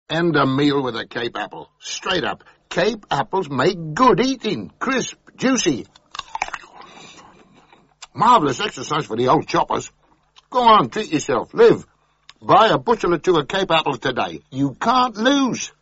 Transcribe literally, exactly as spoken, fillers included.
End a meal with a Cape apple. Straight up. Cape apples make good eating. Crisp, juicy. Marvellous exercise for the old choppers. Go on, treat yourself. Live. Buy a bushel or two of Cape apples today. You can't lose.